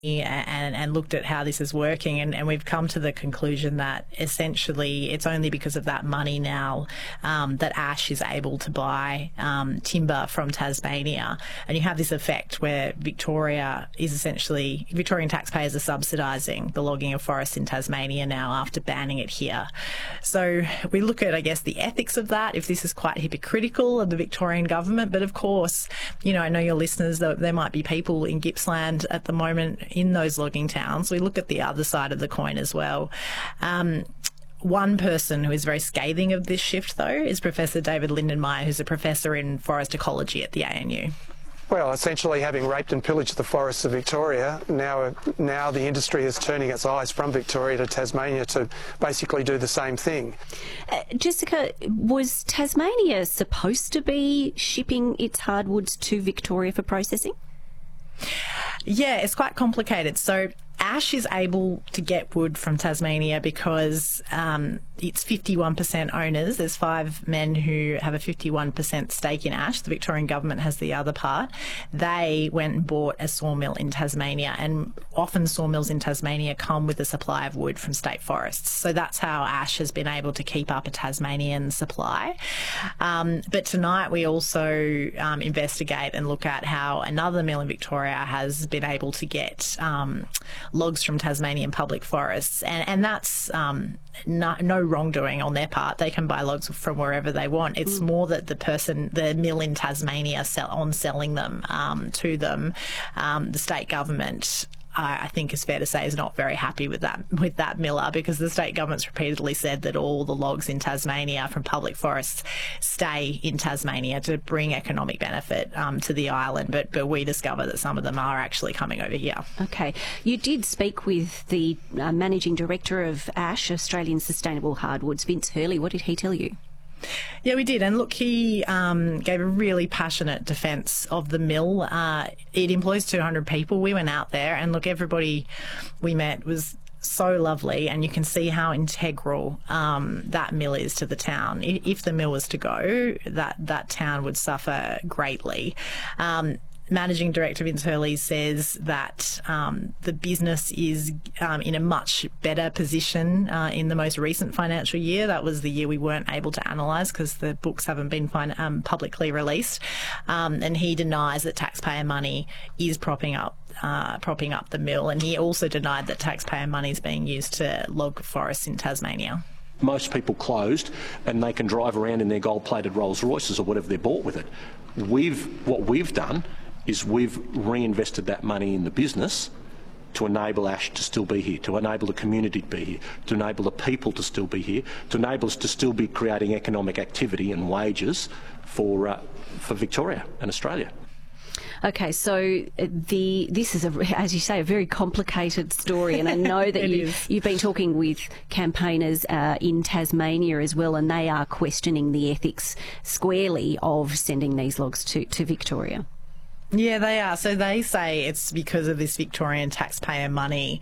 and looked at how this is working, and we've come to the conclusion that essentially it's only because of that money now that Ash is able to buy timber from Tasmania, and you have this effect where Victorian taxpayers are subsidising the logging of forests in Tasmania now after banning it here. So we look at, I guess, the ethics of that, if this is quite hypocritical of the Victorian government. But of course, I know your listeners, there might be people in Gippsland at the moment in those logging towns. We look at the other side of the coin as well. One person who is very scathing of this shift, though, is Professor David Lindenmayer, who's a professor in forest ecology at the ANU. Well, essentially, having raped and pillaged the forests of Victoria, now the industry is turning its eyes from Victoria to Tasmania to basically do the same thing. Jessica, was Tasmania supposed to be shipping its hardwoods to Victoria for processing? Yeah, it's quite complicated. So Ash is able to get wood from Tasmania because it's 51% owners. There's 5 men who have a 51% stake in Ash. The Victorian government has the other part. They went and bought a sawmill in Tasmania, and often sawmills in Tasmania come with a supply of wood from state forests. So that's how Ash has been able to keep up a Tasmanian supply. But tonight we also investigate and look at how another mill in Victoria has been able to get logs from Tasmanian public forests, and that's no wrongdoing on their part. They can buy logs from wherever they want. It's more that the mill in Tasmania selling them to them, the state government, I think it's fair to say, is not very happy with that miller, because the state government's repeatedly said that all the logs in Tasmania from public forests stay in Tasmania to bring economic benefit to the island, but we discover that some of them are actually coming over here. Okay. You did speak with the Managing Director of ASH, Australian Sustainable Hardwoods, Vince Hurley. What did he tell you? Yeah, we did. And look, he gave a really passionate defence of the mill. It employs 200 people. We went out there, and look, everybody we met was so lovely, and you can see how integral that mill is to the town. If the mill was to go, that town would suffer greatly. Managing Director Vince Hurley says that the business is in a much better position in the most recent financial year. That was the year we weren't able to analyse because the books haven't been publicly released. And he denies that taxpayer money is propping up the mill. And he also denied that taxpayer money is being used to log forests in Tasmania. Most people closed, and they can drive around in their gold-plated Rolls Royces or whatever they're bought with it. What we've done is we've reinvested that money in the business to enable Ash to still be here, to enable the community to be here, to enable the people to still be here, to enable us to still be creating economic activity and wages for Victoria and Australia. Okay, so this is, as you say, a very complicated story, and I know that you've been talking with campaigners in Tasmania as well, and they are questioning the ethics squarely of sending these logs to Victoria. Yeah, they are. So they say it's because of this Victorian taxpayer money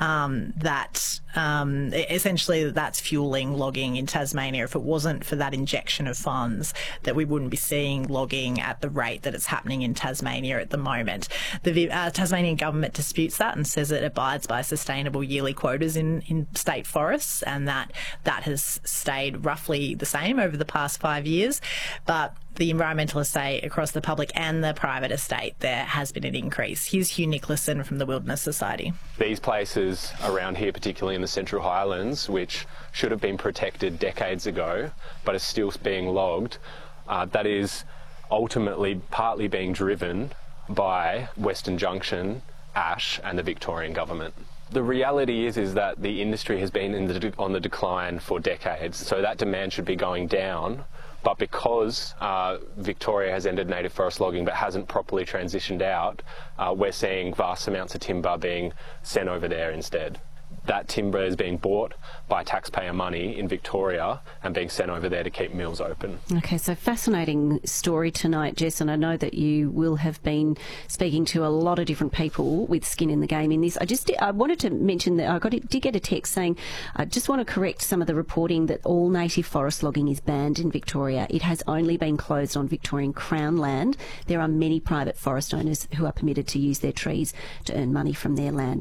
that essentially that's fueling logging in Tasmania. If it wasn't for that injection of funds, that we wouldn't be seeing logging at the rate that it's happening in Tasmania at the moment. The Tasmanian government disputes that and says it abides by sustainable yearly quotas in state forests, and that has stayed roughly the same over the past 5 years. But the environmentalists say across the public and the private estate there has been an increase. Here's Hugh Nicholson from the Wilderness Society. These places around here, particularly in the Central Highlands, which should have been protected decades ago but is still being logged, that is ultimately partly being driven by Western Junction, Ash and the Victorian government. The reality is that the industry has been on the decline for decades, so that demand should be going down. But because Victoria has ended native forest logging but hasn't properly transitioned out, we're seeing vast amounts of timber being sent over there instead. that timber is being bought by taxpayer money in Victoria and being sent over there to keep mills open. Okay, so fascinating story tonight, Jess, and I know that you will have been speaking to a lot of different people with skin in the game in this. I wanted to mention that I did get a text saying, I just want to correct some of the reporting that all native forest logging is banned in Victoria. It has only been closed on Victorian Crown land. There are many private forest owners who are permitted to use their trees to earn money from their land.